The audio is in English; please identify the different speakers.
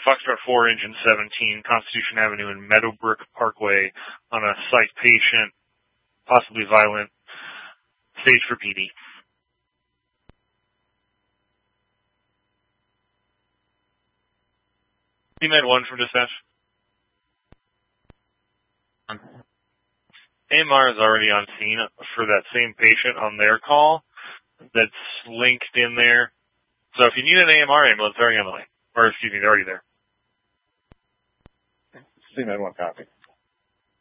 Speaker 1: Foxtrot 4, Engine 17, Constitution Avenue and Meadowbrook Parkway on a psych patient, possibly violent, stage for PD. Med 1 from dispatch. AMR is already on scene for that same patient on their call that's linked in there. So if you need an AMR ambulance, they're already on the way. Or, excuse me, they're already there.
Speaker 2: CMed 1 copy.